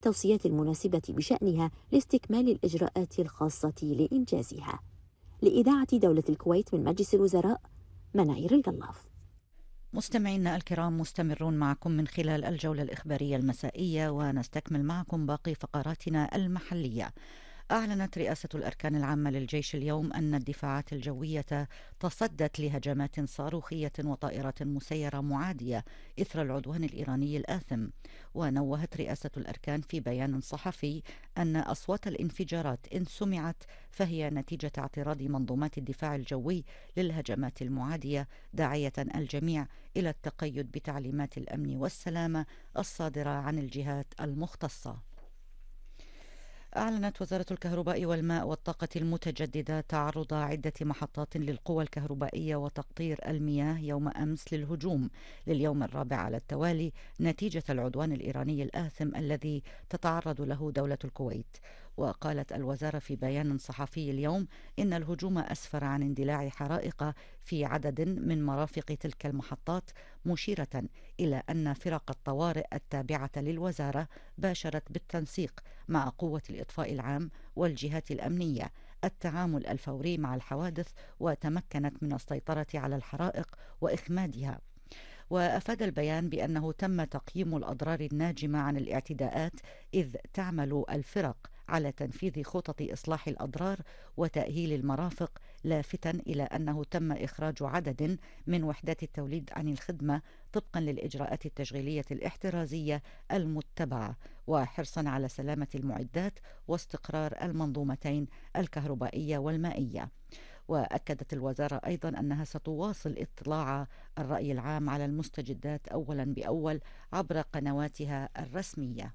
التوصيات المناسبة بشأنها لاستكمال الإجراءات الخاصة لإنجازها. لإذاعة دولة الكويت من مجلس الوزراء، مناير القلاف. مستمعينا الكرام، مستمرون معكم من خلال الجولة الإخبارية المسائية، ونستكمل معكم باقي فقراتنا المحلية. أعلنت رئاسة الأركان العامة للجيش اليوم أن الدفاعات الجوية تصدت لهجمات صاروخية وطائرات مسيرة معادية إثر العدوان الإيراني الآثم. ونوهت رئاسة الأركان في بيان صحفي أن أصوات الانفجارات إن سمعت فهي نتيجة اعتراض منظومات الدفاع الجوي للهجمات المعادية، داعية الجميع إلى التقيد بتعليمات الأمن والسلامة الصادرة عن الجهات المختصة. أعلنت وزارة الكهرباء والماء والطاقة المتجددة تعرض عدة محطات للقوى الكهربائية وتقطير المياه يوم أمس للهجوم لليوم الرابع على التوالي نتيجة العدوان الإيراني الآثم الذي تتعرض له دولة الكويت. وقالت الوزارة في بيان صحفي اليوم إن الهجوم أسفر عن اندلاع حرائق في عدد من مرافق تلك المحطات، مشيرة إلى أن فرق الطوارئ التابعة للوزارة باشرت بالتنسيق مع قوة الإطفاء العام والجهات الأمنية التعامل الفوري مع الحوادث، وتمكنت من السيطرة على الحرائق وإخمادها. وأفاد البيان بأنه تم تقييم الأضرار الناجمة عن الاعتداءات، إذ تعمل الفرق على تنفيذ خطط إصلاح الأضرار وتأهيل المرافق، لافتا إلى أنه تم إخراج عدد من وحدات التوليد عن الخدمة طبقا للإجراءات التشغيلية الاحترازية المتبعة، وحرصا على سلامة المعدات واستقرار المنظومتين الكهربائية والمائية. وأكدت الوزارة أيضا أنها ستواصل اطلاع الرأي العام على المستجدات أولا بأول عبر قنواتها الرسمية.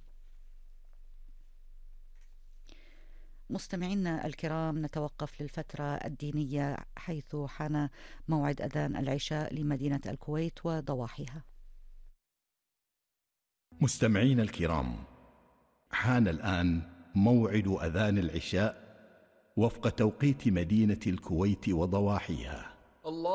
مستمعينا الكرام، نتوقف للفترة الدينية حيث حان موعد أذان العشاء لمدينة الكويت وضواحيها. مستمعينا الكرام، حان الآن موعد أذان العشاء وفق توقيت مدينة الكويت وضواحيها.